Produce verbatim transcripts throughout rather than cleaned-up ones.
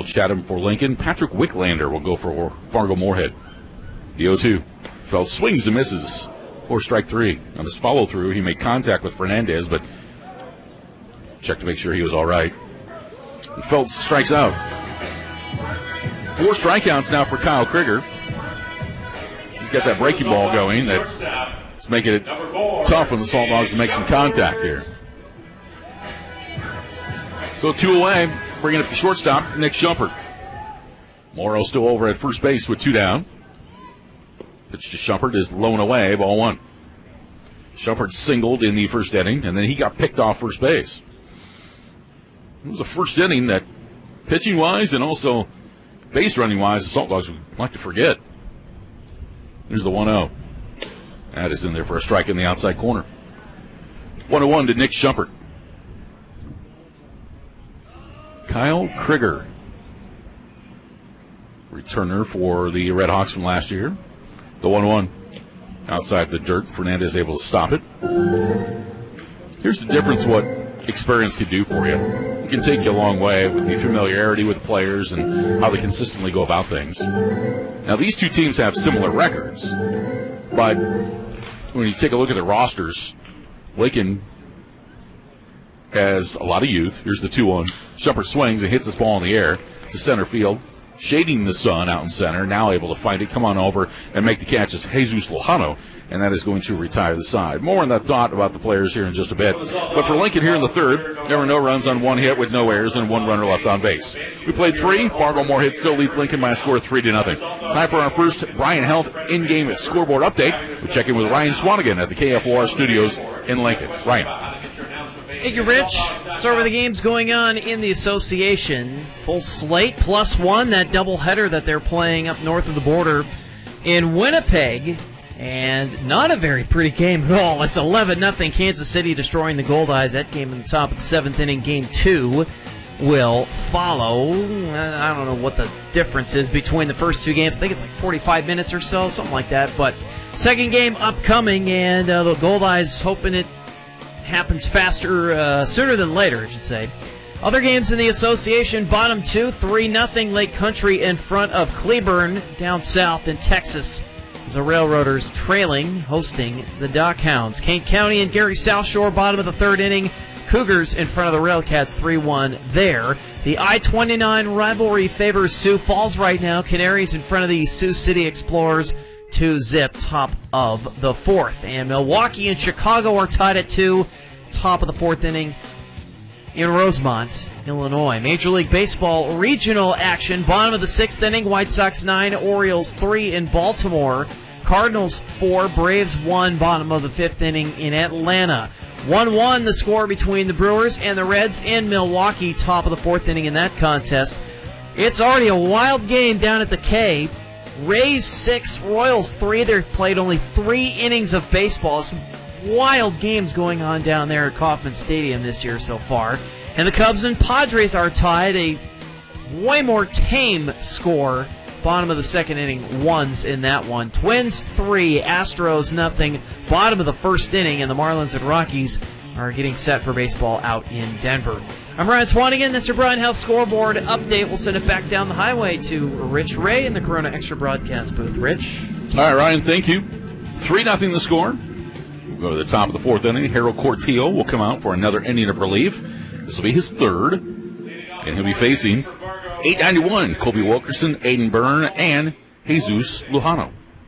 Chatham for Lincoln. Patrick Wicklander will go for Fargo Moorhead. The oh two. Feltz swings and misses for strike three. On his follow-through, he made contact with Fernandez, but checked to make sure he was all right. And Feltz strikes out. Four strikeouts now for Kyle Krieger. He's got that breaking ball going that's making it tough on the Salt Dogs to make some contact here. So two away, bringing up the shortstop, Nick Shumpert. Morrow still over at first base with two down. Pitch to Shumpert is low and away, ball one. Shumpert singled in the first inning, and then he got picked off first base. It was the first inning that, pitching-wise and also base-running-wise, the Salt Dogs would like to forget. Here's the one oh. That is in there for a strike in the outside corner. one oh one to Nick Shumpert. Kyle Krieger, returner for the Red Hawks from last year. The one one outside the dirt. Fernandez able to stop it. Here's the difference what experience can do for you. It can take you a long way with the familiarity with players and how they consistently go about things. Now, these two teams have similar records, but when you take a look at the rosters, Lincoln has a lot of youth. Here's the two one. Shumpert swings and hits this ball in the air to center field, shading the sun out in center. Now able to find it, come on over, and make the catch is Jesus Lojano, and that is going to retire the side. More on that thought about the players here in just a bit. But for Lincoln here in the third, there were no runs on one hit with no errors and one runner left on base. We played three. Fargo Moorhead still leads Lincoln by a score of three to nothing. Time for our first Brian Health in-game scoreboard update. We check in with Ryan Swanigan at the K F O R studios in Lincoln. Ryan. Thank you, Rich. Start with the games going on in the association. Full slate, plus one, that doubleheader that they're playing up north of the border in Winnipeg. And not a very pretty game at all. It's eleven nothing Kansas City destroying the Goldeyes. That game in the top of the seventh inning. Game two will follow. I don't know what the difference is between the first two games. I think it's like forty-five minutes or so, something like that. But second game upcoming, and uh, the Goldeyes hoping it happens faster, uh, sooner than later, I should say. Other games in the association, bottom two, three nothing Lake Country in front of Cleburne down south in Texas. The Railroaders trailing, hosting the Dock Hounds. Kane County and Gary South Shore, bottom of the third inning. Cougars in front of the Railcats, three one there. The I twenty-nine rivalry favors Sioux Falls right now. Canaries in front of the Sioux City Explorers, two zip, top of the fourth. And Milwaukee and Chicago are tied at two, top of the fourth inning in Rosemont, Illinois. Major League Baseball regional action, bottom of the sixth inning. White Sox nine, Orioles three in Baltimore. Cardinals four, Braves one, bottom of the fifth inning in Atlanta. one one the score between the Brewers and the Reds in Milwaukee, top of the fourth inning in that contest. It's already a wild game down at the K. Rays six, Royals three. They've played only three innings of baseball. Some wild games going on down there at Kauffman Stadium this year so far. And the Cubs and Padres are tied, a way more tame score. Bottom of the second inning, ones in that one. Twins three, Astros nothing. Bottom of the first inning, and the Marlins and Rockies are getting set for baseball out in Denver. I'm Ryan Swanigan. That's your Brian Health scoreboard update. We'll send it back down the highway to Rich Ray in the Corona Extra broadcast booth. Rich? All right, Ryan, thank you. three nothing the score. We'll go to the top of the fourth inning. Harold Cortillo will come out for another inning of relief. This will be his third, and he'll be facing eight ninety-one, Colby Wilkerson, Aiden Byrne, and Jesus Lujano.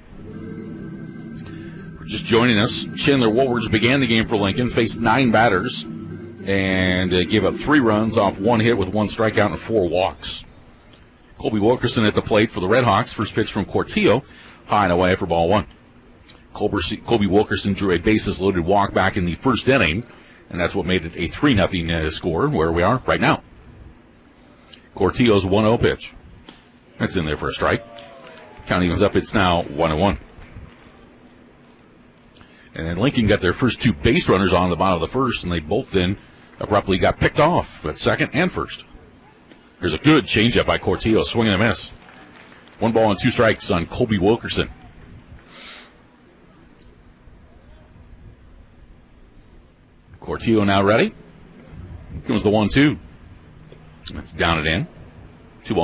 For just joining us, Chandler Woolwords began the game for Lincoln, faced nine batters, and uh, gave up three runs off one hit with one strikeout and four walks. Colby Wilkerson at the plate for the Red Hawks. First pitch from Cortillo, high and away for ball one. Colby, Colby Wilkerson drew a bases-loaded walk back in the first inning, and that's what made it a three nothing uh, score where we are right now. Cortillo's one oh pitch. That's in there for a strike. Count evens up. It's now one and one. And then Lincoln got their first two base runners on the bottom of the first, and they both then abruptly got picked off at second and first. There's a good changeup by Cortillo, swing and a miss. One ball and two strikes on Colby Wilkerson. Cortillo now ready. Here comes the one two. That's down and in.